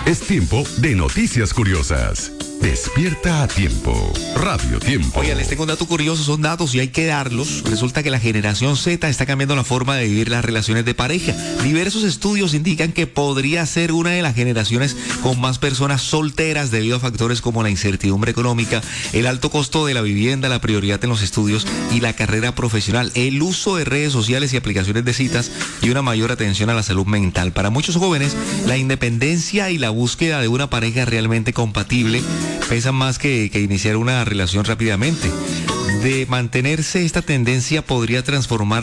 Es tiempo de noticias curiosas. Despierta a tiempo. Radio Tiempo. Oigan, les tengo un dato curioso, son datos y hay que darlos. Resulta que la generación Z está cambiando la forma de vivir las relaciones de pareja. Diversos estudios indican que podría ser una de las generaciones con más personas solteras debido a factores como la incertidumbre económica, el alto costo de la vivienda, la prioridad en los estudios y la carrera profesional, el uso de redes sociales y aplicaciones de citas y una mayor atención a la salud mental. Para muchos jóvenes, la independencia y la búsqueda de una pareja realmente compatible pesan más que iniciar una relación rápidamente. De mantenerse, esta tendencia podría transformar